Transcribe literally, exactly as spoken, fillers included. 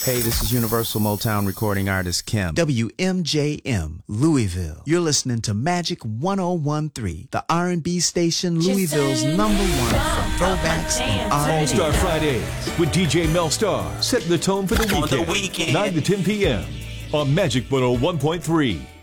Hey, this is Universal Motown recording artist Kim. W M J M, Louisville. You're listening to Magic one oh one three, the R and B station Louisville's number one for throwbacks and R and B. All-Star Fridays with D J Mel Star, setting the tone for the weekend. On the weekend. nine to ten p.m. on Magic one oh one point three.